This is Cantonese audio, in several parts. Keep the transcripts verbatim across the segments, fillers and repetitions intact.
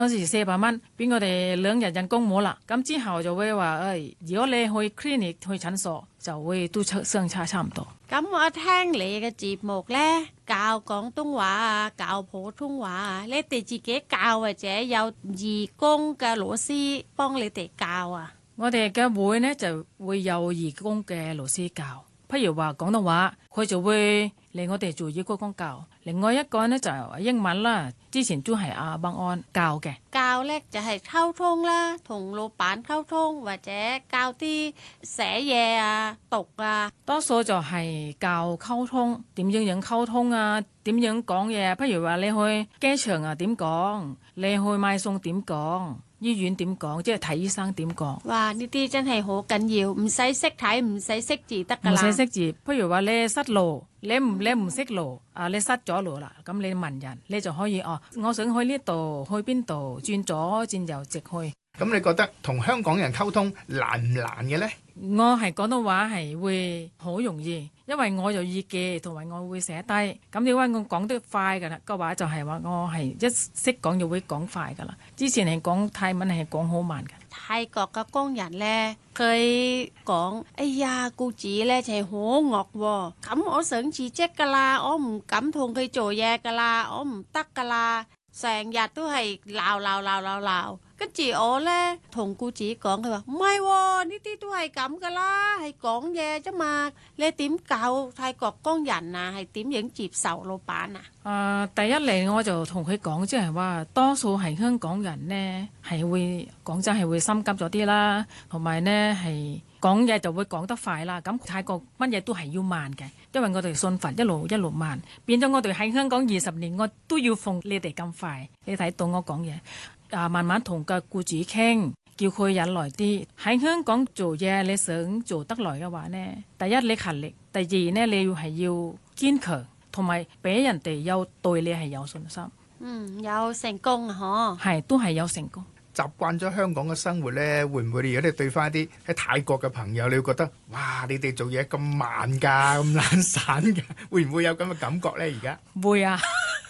嗰時四百蚊，俾我哋兩日人工冇啦。咁之後就會話，誒、哎，如果你去 clinic 去診所，就會都出相差差唔多。 咁我聽你嘅節目呢，教廣東話啊，教普通話啊，你哋自己教或者有義工嘅老師幫你哋教啊？ 我哋嘅會呢就會有義工嘅老師教，譬如話廣東話，佢就會嚟我哋做義工教。另外一個呢就係英文啦，之前都係阿邦安教嘅。 教呢就係溝通啦，同老闆溝通或者教啲寫嘢啊、讀啊。 多數就係教溝通，點樣樣溝通啊，點樣講嘢。譬如話你去機場啊點講，你去買餸點講，醫院點講，即係睇醫生點講。 哇！呢啲真係好緊要，唔使識睇，唔使識字得㗎啦。 唔使識字，譬如話你失路，你唔你唔識路啊，你失咗路啦，咁你問人，你就可以哦，我想去呢度，去邊度，轉左轉右直去。 咁你覺得同香港人溝通難唔難嘅呢？ 我係廣東話係會好容易，因為我有意記，同埋我會寫低。咁你話我講得快㗎啦，個話就係話我係一識講就會講快㗎啦。之前係講泰文係講好慢嘅。 泰國嘅工人呢，佢講：哎呀，僱主呢就係好惡喎，咁我想辭職㗎啦，我唔敢同佢做嘢㗎啦，我唔得㗎啦，成日都係鬧鬧鬧鬧鬧。跟住我呢，同僱主講，佢話唔係喎，呢啲都係咁噶啦，係講嘢啫嘛。你點教泰國工人啊？係點樣接受老闆啊？ 啊、呃，第一嚟我就同佢講，即係話多數係香港人呢，係會講真係會心急咗啲啦，同埋呢係講嘢就會講得快啦。咁泰國乜嘢都係要慢嘅，因為我哋信佛一路一路慢，變咗我哋喺香港二十年，我都要奉你哋咁快。你睇到我講嘢。啊，慢慢同個僱主傾，叫佢忍耐啲。喺香港做嘢，你想做得來嘅話呢，第一你勤力，第二呢你要係要堅強，同埋俾人哋有對你係有信心。 嗯，有成功啊！嗬， 係都係有成功。 習慣咗香港嘅生活呢，會唔會如果你對翻啲喺泰國嘅朋友，你會覺得哇，你哋做嘢咁慢㗎，咁懶散㗎，會唔會有咁嘅感覺呢？而家會啊，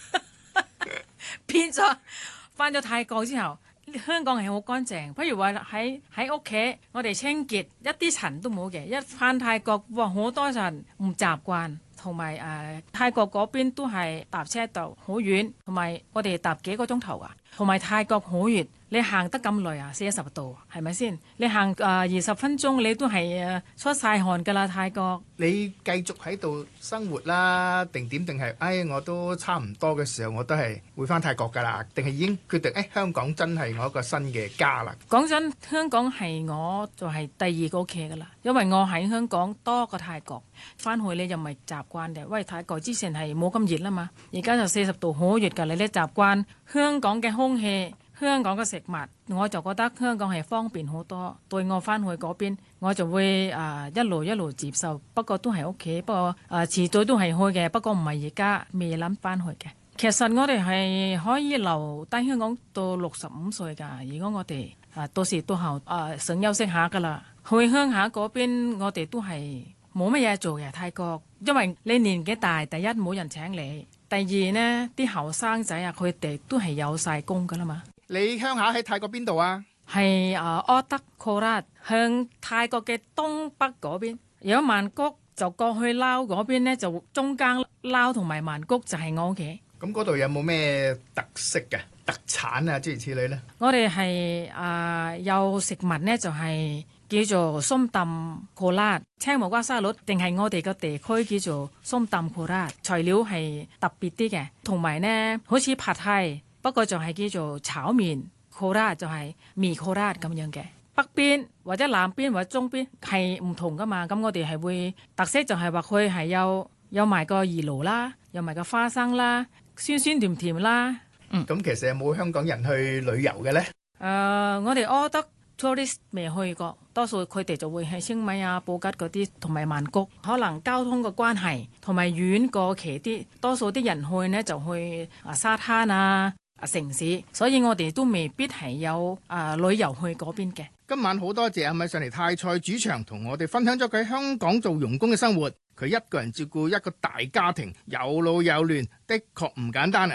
變咗。翻咗泰國之後，香港係好乾淨。譬如話喺喺屋企，我哋清潔一啲塵都冇嘅。一翻泰國，哇，好多塵，唔習慣。同埋誒泰國嗰邊都係搭車度好遠，同埋我哋搭幾個鐘頭啊。同埋泰國好熱，你行得咁耐啊，四十度，係咪先？你行誒二十分鐘，你都係誒出晒汗㗎啦。泰國， 你繼續喺度生活啦，定點定係？哎，我都差唔多嘅時候，我都係會翻泰國㗎啦。定係已經決定誒、哎、香港真係我一個新嘅家啦。 講真，香港係我就係第二個屋企㗎啦，因為我喺香港多過泰國，翻去你就唔係習慣嘅。喂，泰國之前係冇咁熱啦嘛，而家就四十度好熱㗎，你咧習慣香港嘅空氣。香港嘅食物，我就覺得香港係方便好多。對我翻去嗰邊，我就會啊、呃、一路一路接受。不過都係屋企，不過啊、呃、遲早都係去嘅。不過唔係而家未諗翻去嘅。其實我哋係可以留低香港到六十五歲㗎。如果我哋啊、呃、到時到後啊、呃、想休息下㗎啦，去鄉下嗰邊我哋都係冇乜嘢做嘅。泰國，因為你年紀大，第一冇人請你，第二呢啲後生仔啊，佢哋都係有晒工㗎啦嘛。 你鄉下喺泰國邊度啊？ 係啊，柯德庫拉向泰國嘅東北嗰邊。如果曼谷就過去撈嗰邊呢，就中間撈同埋曼谷就係我屋企。 咁嗰度有冇咩特色嘅特產啊？諸如此類呢？ 我哋係啊有食物呢，就係、是、叫做ส้燉庫拉青木瓜沙律，定係我哋個地區叫做ส้燉庫拉。材料係特別啲嘅，同埋呢好似ผัดไทย。不過就係叫做炒麵庫拉，就係麵庫拉咁樣嘅。北邊或者南邊或者中邊係唔同噶嘛。咁我哋係會特色就係話佢係有有埋個魚露啦，有埋個花生啦，酸酸甜甜啦。 嗯，咁其實有冇香港人去旅遊嘅呢？誒、 呃，我哋柯德 tourist 未去過，多數佢哋就會喺清邁啊、布吉嗰啲同埋曼谷。可能交通嘅關係同埋遠過期啲，多數啲人去呢就去啊沙灘啊。城市，所以我哋都未必係有啊、呃、旅遊去嗰邊嘅。 今晚好多謝阿米上嚟泰菜主場，同我哋分享咗佢喺香港做傭工嘅生活。佢一個人照顧一個大家庭，有老有嫩，的確唔簡單啊！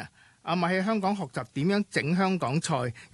阿米喺香港學習點樣整香港菜。